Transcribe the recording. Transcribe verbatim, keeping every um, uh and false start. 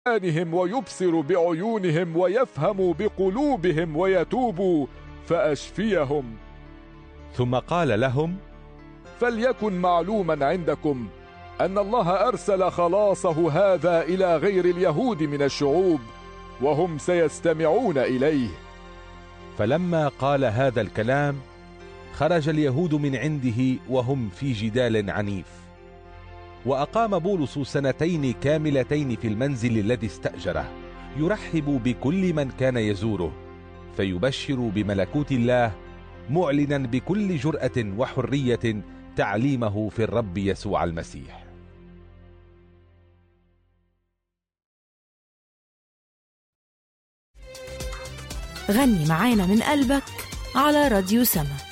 بآذانهم ويبصر بعيونهم ويفهم بقلوبهم ويتوبوا فأشفيهم. ثم قال لهم: فليكن معلوما عندكم أن الله أرسل خلاصه هذا إلى غير اليهود من الشعوب، وهم سيستمعون إليه. فلما قال هذا الكلام خرج اليهود من عنده وهم في جدال عنيف. وأقام بولس سنتين كاملتين في المنزل الذي استأجره، يرحب بكل من كان يزوره، فيبشر بملكوت الله، معلنا بكل جرأة وحرية تعليمه في الرب يسوع المسيح. غني معانا من قلبك على راديو سما.